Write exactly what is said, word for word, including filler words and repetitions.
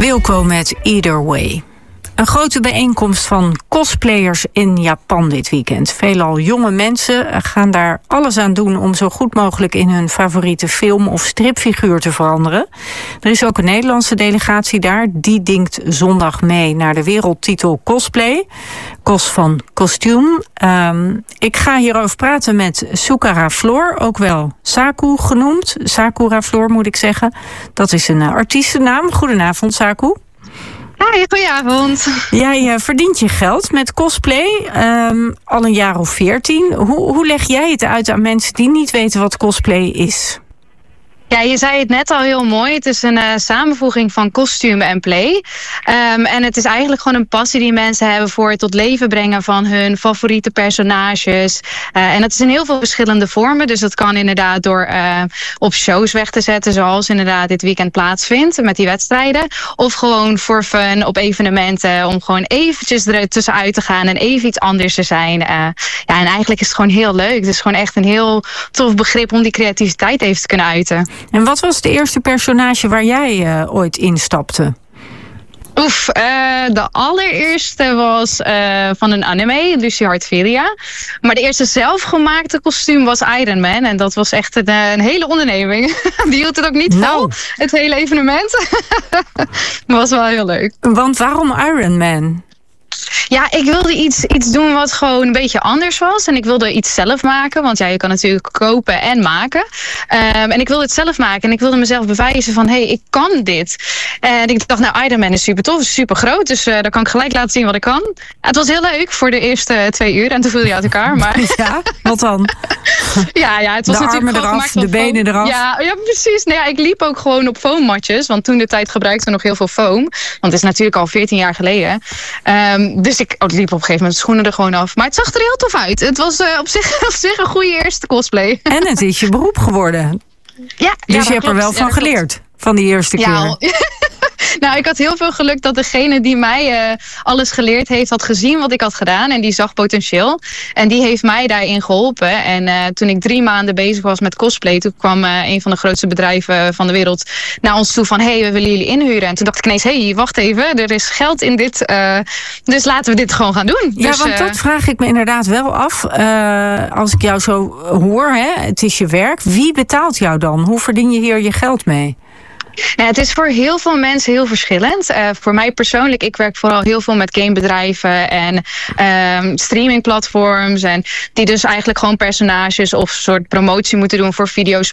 Wilco met Either Way. Een grote bijeenkomst van cosplayers in Japan dit weekend. Veelal jonge mensen gaan daar alles aan doen om zo goed mogelijk in hun favoriete film of stripfiguur te veranderen. Er is ook een Nederlandse delegatie daar. Die dingt zondag mee naar de wereldtitel cosplay. Kos van kostuum. Um, ik ga hierover praten met Sakura Floor, ook wel Saku genoemd. Sakura Floor moet ik zeggen. Dat is een uh, artiestennaam. Goedenavond, Saku. Hi, goedenavond. Jij uh, verdient je geld met cosplay, um, al een jaar of veertien. Hoe, hoe leg jij het uit aan mensen die niet weten wat cosplay is? Ja, je zei het net al heel mooi. Het is een uh, samenvoeging van kostuum en play. Um, en het is eigenlijk gewoon een passie die mensen hebben voor het tot leven brengen van hun favoriete personages. Uh, en dat is in heel veel verschillende vormen. Dus dat kan inderdaad door uh, op shows weg te zetten, zoals inderdaad dit weekend plaatsvindt met die wedstrijden. Of gewoon voor fun op evenementen om gewoon eventjes er tussenuit te gaan en even iets anders te zijn. Uh, ja, en eigenlijk is het gewoon heel leuk. Het is gewoon echt een heel tof begrip om die creativiteit even te kunnen uiten. En wat was het eerste personage waar jij uh, ooit instapte? Oef, uh, de allereerste was uh, van een anime, Lucy Heartfilia. Maar de eerste zelfgemaakte kostuum was Iron Man. En dat was echt een, een hele onderneming. Die hield het ook niet nou. vol, het hele evenement. Maar was wel heel leuk. Want waarom Iron Man? Ja, ik wilde iets, iets doen wat gewoon een beetje anders was. En ik wilde iets zelf maken. Want ja, je kan natuurlijk kopen en maken. Um, en ik wilde het zelf maken. En ik wilde mezelf bewijzen van, hé, hey, ik kan dit. En ik dacht, nou, Iron Man is super tof, is super groot. Dus uh, dan kan ik gelijk laten zien wat ik kan. Het was heel leuk voor de eerste twee uur. En toen viel je uit elkaar. Maar... Ja, wat dan? Ja, ja, het was de natuurlijk armen eraf, de benen eraf. Ja, ja, precies. Nou ja, ik liep ook gewoon op foammatjes. Want toen de tijd gebruikten we nog heel veel foam. Want het is natuurlijk al veertien jaar geleden. Um, dus ik oh, liep op een gegeven moment de schoenen er gewoon af. Maar het zag er heel tof uit. Het was uh, op, zich, op zich een goede eerste cosplay. En het is je beroep geworden. Ja, dus ja, je hebt klopt. er wel van ja, geleerd. Klopt. Van die eerste keer. Ja, nou, ik had heel veel geluk dat degene die mij uh, alles geleerd heeft, had gezien wat ik had gedaan. En die zag potentieel. En die heeft mij daarin geholpen. En uh, toen ik drie maanden bezig was met cosplay, toen kwam uh, een van de grootste bedrijven van de wereld naar ons toe van, hé, hey, we willen jullie inhuren. En toen dacht ik ineens, hé, hey, wacht even, er is geld in dit. Uh, dus laten we dit gewoon gaan doen. Ja, dus, want dat uh, vraag ik me inderdaad wel af. Uh, als ik jou zo hoor, hè, het is je werk. Wie betaalt jou dan? Hoe verdien je hier je geld mee? Ja, het is voor heel veel mensen heel verschillend. Uh, voor mij persoonlijk, ik werk vooral heel veel met gamebedrijven en um, streamingplatforms. En die dus eigenlijk gewoon personages of soort promotie moeten doen voor video's